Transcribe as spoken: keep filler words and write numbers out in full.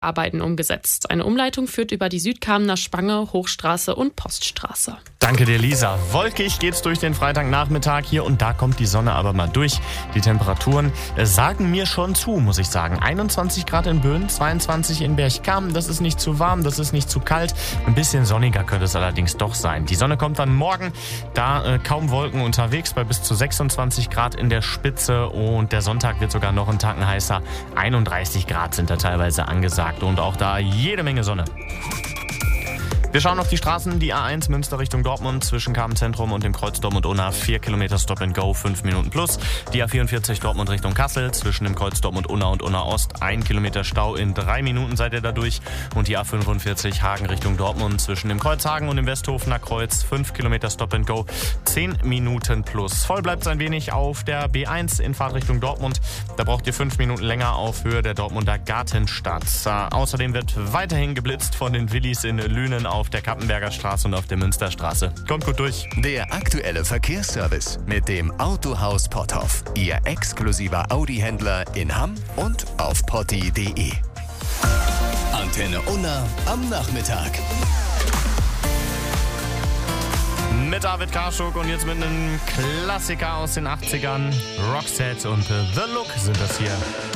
Arbeiten umgesetzt. Eine Umleitung führt über die Südkamener Spange, Hochstraße und Poststraße. Danke dir, Lisa. Wolkig geht's durch den Freitagnachmittag. Hier und da kommt die Sonne aber mal durch. Die Temperaturen sagen mir schon zu, muss ich sagen. einundzwanzig Grad in Böen, zweiundzwanzig in Berchtesgaden. Das ist nicht zu warm, das ist nicht zu kalt. Ein bisschen sonniger könnte es allerdings doch sein. Die Sonne kommt dann morgen. Da äh, kaum Wolken unterwegs bei bis zu sechsundzwanzig Grad in der Spitze. Und der Sonntag wird sogar noch einen Tacken heißer. einunddreißig Grad sind da teilweise angesagt. Und auch da jede Menge Sonne. Wir schauen auf die Straßen. Die A eins Münster Richtung Dortmund zwischen Kamenzentrum und dem Kreuz Dortmund-Unna. vier Kilometer Stop and Go, fünf Minuten plus. Die A vierundvierzig Dortmund Richtung Kassel zwischen dem Kreuz Dortmund-Unna und Unna-Ost. ein Kilometer Stau in drei Minuten seid ihr da durch. Und die A fünfundvierzig Hagen Richtung Dortmund zwischen dem Kreuz Hagen und dem Westhofener Kreuz. fünf Kilometer Stop and Go, zehn Minuten plus. Voll bleibt es ein wenig auf der B eins in Fahrtrichtung Dortmund. Da braucht ihr fünf Minuten länger auf Höhe der Dortmunder Gartenstadt. Äh, außerdem wird weiterhin geblitzt von den Willis in Lünen auf der Kappenberger Straße und auf der Münsterstraße. Kommt gut durch. Der aktuelle Verkehrsservice mit dem Autohaus Potthoff. Ihr exklusiver Audi-Händler in Hamm und auf potti punkt de. Antenne Unna am Nachmittag. Mit David Karschuk und jetzt mit einem Klassiker aus den achtzigern. Roxette und The Look sind das hier.